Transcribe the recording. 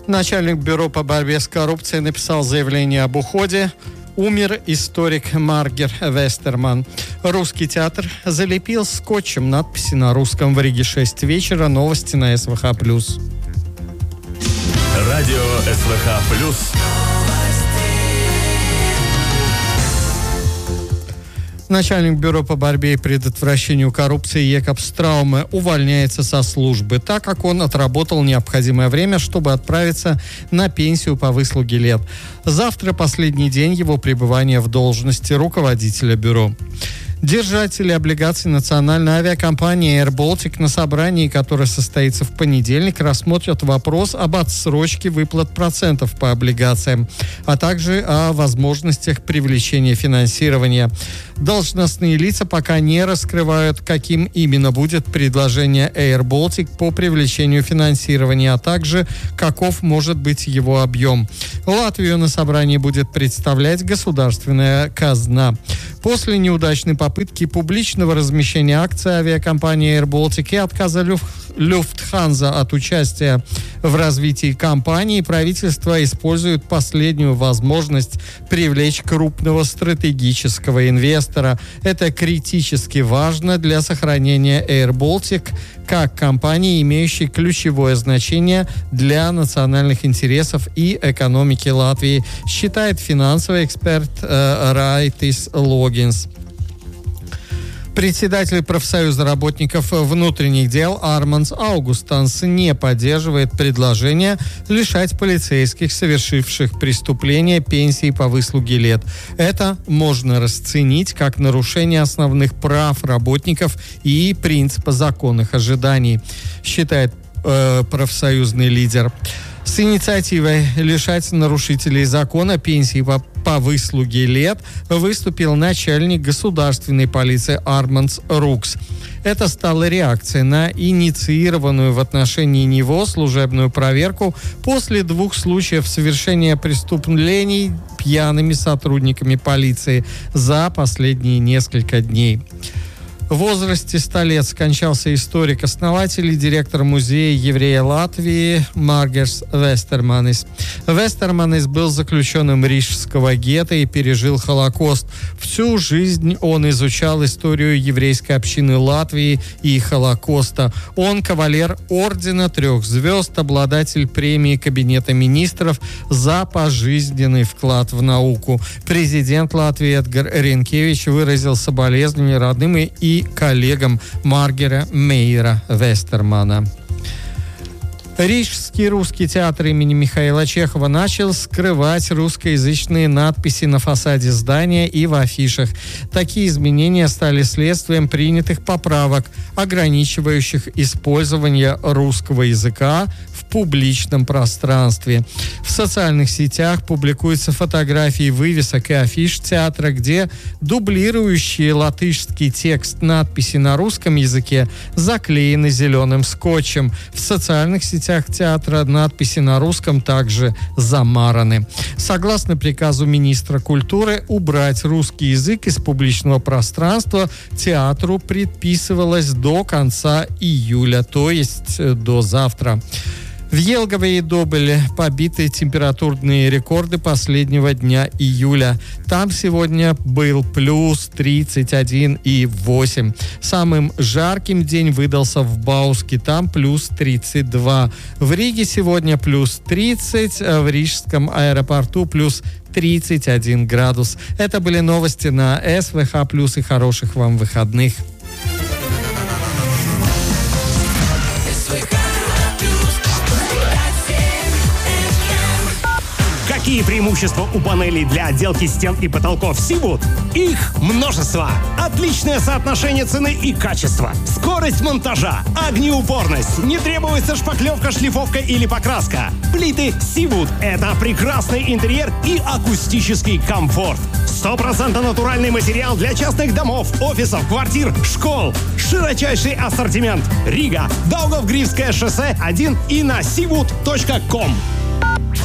Начальник бюро по борьбе с коррупцией написал заявление об уходе. Умер историк Маргер Вестерман. Русский театр залепил скотчем надписи на русском. В Риге 6 вечера. Новости на СВХ+. Радио СВХ+. Начальник бюро по борьбе и предотвращению коррупции Екоб Страуме увольняется со службы, так как он отработал необходимое время, чтобы отправиться на пенсию по выслуге лет. Завтра последний день его пребывания в должности руководителя бюро. Держатели облигаций национальной авиакомпании Air Baltic на собрании, которое состоится в понедельник, рассмотрят вопрос об отсрочке выплат процентов по облигациям, а также о возможностях привлечения финансирования. Должностные лица пока не раскрывают, каким именно будет предложение Air Baltic по привлечению финансирования, а также каков может быть его объем. Латвию на собрании будет представлять государственная казна. После неудачной попытки публичного размещения акций авиакомпании Air Baltic и отказа Люфтханза от участия в развитии компании, правительство использует последнюю возможность привлечь крупного стратегического инвестора. Это критически важно для сохранения Air Baltic как компании, имеющей ключевое значение для национальных интересов и экономики Латвии, считает финансовый эксперт Райтис Логинс. Председатель профсоюза работников внутренних дел Арманс Аугустанс не поддерживает предложение лишать полицейских, совершивших преступления, пенсии по выслуге лет. Это можно расценить как нарушение основных прав работников и принципа законных ожиданий, считает профсоюзный лидер. С инициативой лишать нарушителей закона пенсии по выслуге лет выступил начальник государственной полиции Арманс Рукс. Это стало реакцией на инициированную в отношении него служебную проверку после 2 случаев совершения преступлений пьяными сотрудниками полиции за последние несколько дней. В возрасте 100 лет скончался историк-основатель и директор музея еврея Латвии Маргерс Вестерманис. Вестерманис был заключенным рижского гетто и пережил Холокост. Всю жизнь он изучал историю еврейской общины Латвии и Холокоста. Он кавалер ордена 3 звезд, обладатель премии Кабинета министров за пожизненный вклад в науку. Президент Латвии Эдгар Ринкевич выразил соболезнования родным и коллегам Маргера Мейера Вестермана. Рижский русский театр имени Михаила Чехова начал скрывать русскоязычные надписи на фасаде здания и в афишах. Такие изменения стали следствием принятых поправок, ограничивающих использование русского языка в публичном пространстве. В социальных сетях публикуются фотографии вывесок и афиш театра, где дублирующие латышский текст надписи на русском языке заклеены зеленым скотчем. В социальных сетях театра надписи на русском также замараны. Согласно приказу министра культуры убрать русский язык из публичного пространства, театру предписывалось до конца июля, то есть до завтра. В Елгове и Добеле побиты температурные рекорды последнего дня июля. Там сегодня был плюс 31,8. Самым жарким день выдался в Бауске, там плюс 32. В Риге сегодня плюс 30, в Рижском аэропорту плюс 31 градус. Это были новости на СВХ+, и хороших вам выходных. Какие преимущества у панелей для отделки стен и потолков Seawood? Их множество. Отличное соотношение цены и качества. Скорость монтажа, огнеупорность. Не требуется шпаклевка, шлифовка или покраска. Плиты Seawood – это прекрасный интерьер и акустический комфорт. 100% натуральный материал для частных домов, офисов, квартир, школ. Широчайший ассортимент. Рига, Даугавгривское шоссе 1 и на seawood.com.